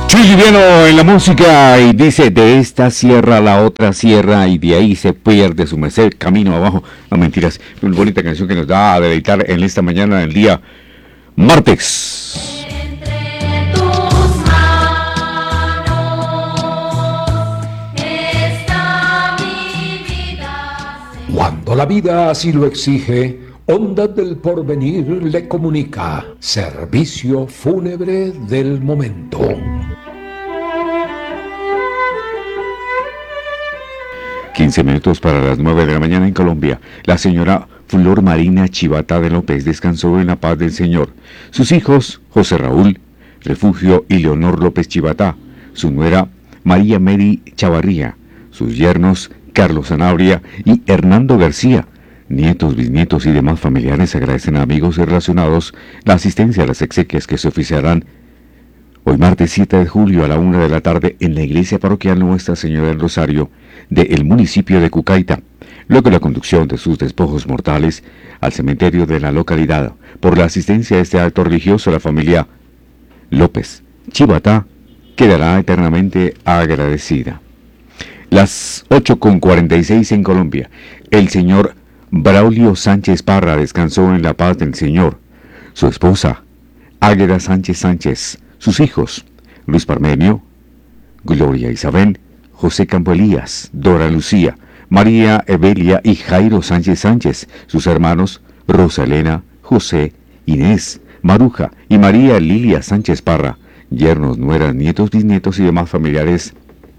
Chuy Liviano en la música y dice: de esta sierra a la otra sierra y de ahí se pierde su merced camino abajo. No, mentiras, una bonita canción que nos da a deleitar en esta mañana del día martes. Entre tus manos está mi vida. Cuando la vida así lo exige, Ondas del Porvenir le comunica servicio fúnebre del momento. ...15 minutos para las 9 de la mañana en Colombia. La señora Flor Marina Chivatá de López descansó en la paz del Señor. Sus hijos, José Raúl Refugio y Leonor López Chivatá. Su nuera, María Mary Chavarría. Sus yernos, Carlos Sanabria y Hernando García. Nietos, bisnietos y demás familiares agradecen a amigos y relacionados la asistencia a las exequias que se oficiarán hoy martes 7 de julio a la 1 de la tarde en la iglesia parroquial Nuestra Señora del Rosario del municipio de Cucaita, luego la conducción de sus despojos mortales al cementerio de la localidad. Por la asistencia a este acto religioso, la familia López Chivatá quedará eternamente agradecida. Las 8:46 en Colombia. El señor Braulio Sánchez Parra descansó en la paz del Señor. Su esposa, Águeda Sánchez Sánchez. Sus hijos, Luis Parmenio, Gloria Isabel, José Campo Elías, Dora Lucía, María Evelia y Jairo Sánchez Sánchez. Sus hermanos, Rosa Elena, José, Inés, Maruja y María Lilia Sánchez Parra. Yernos, nueras, nietos, bisnietos y demás familiares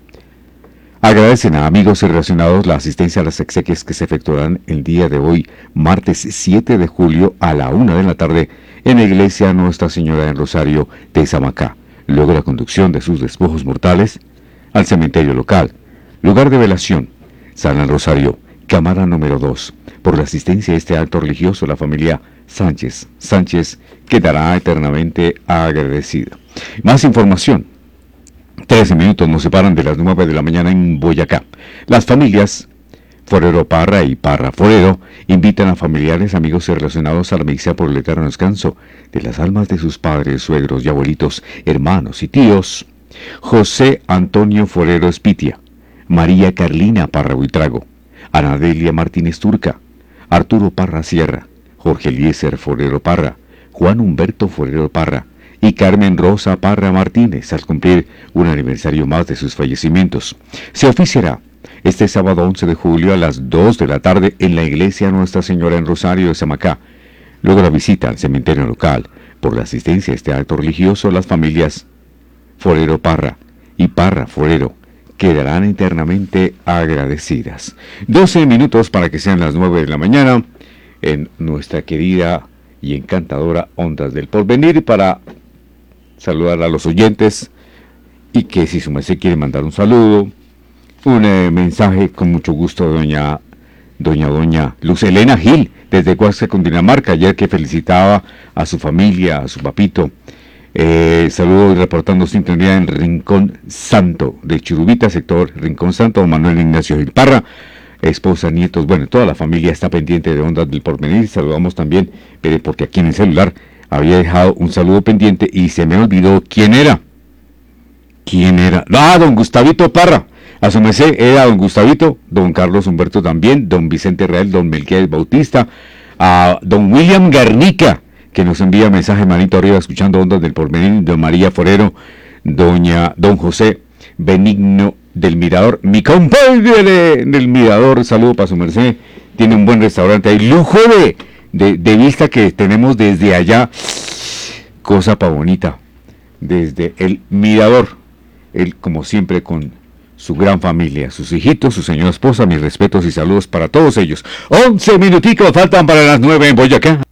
agradecen a amigos y relacionados la asistencia a las exequias que se efectuarán el día de hoy, martes 7 de julio a la 1 de la tarde en la iglesia Nuestra Señora del Rosario de Samacá. Luego la conducción de sus despojos mortales al cementerio local. Lugar de velación, Sala del Rosario, cámara número 2. Por la asistencia a este acto religioso, la familia Sánchez quedará eternamente agradecida. Más información. 13 minutos nos separan de las 9 de la mañana en Boyacá. Las familias Forero Parra y Parra Forero invitan a familiares, amigos y relacionados a la misa por el eterno descanso de las almas de sus padres, suegros y abuelitos, hermanos y tíos. José Antonio Forero Espitia, María Carlina Parra Buitrago, Anadelia Martínez Turca, Arturo Parra Sierra, Jorge Eliezer Forero Parra, Juan Humberto Forero Parra y Carmen Rosa Parra Martínez, al cumplir un aniversario más de sus fallecimientos. Se oficiará este sábado 11 de julio a las 2 de la tarde en la iglesia Nuestra Señora en Rosario de Samacá. Luego la visita al cementerio local. Por la asistencia a este acto religioso, las familias Forero Parra y Parra Forero quedarán eternamente agradecidas. 12 minutos para que sean las 9 de la mañana en nuestra querida y encantadora Ondas del Porvenir, para saludar a los oyentes y que si su merced quiere mandar un saludo, un mensaje, con mucho gusto, doña Luz Elena Gil desde Guasca, Cundinamarca, ayer que felicitaba a su familia, a su papito. Saludo y reportando sintonía en Rincón Santo de Churubita, sector Rincón Santo, don Manuel Ignacio Gil Parra, esposa, nietos, bueno, toda la familia está pendiente de Ondas del Porvenir. Saludamos también, porque aquí en el celular había dejado un saludo pendiente y se me olvidó quién era. Don Gustavito Parra. A su merced era don Gustavito, don Carlos Humberto también, don Vicente Real, don Melquiades Bautista, a don William Garnica, que nos envía mensaje manito arriba escuchando Ondas del Porvenir, don María Forero, don José Benigno del Mirador, mi compadre del Mirador, saludo para su merced. Tiene un buen restaurante, hay lujo de vista que tenemos desde allá, cosa pa' bonita, desde el Mirador. Él, como siempre, con su gran familia, sus hijitos, su señora esposa, mis respetos y saludos para todos ellos. 11 minuticos faltan para las 9 en Boyacá.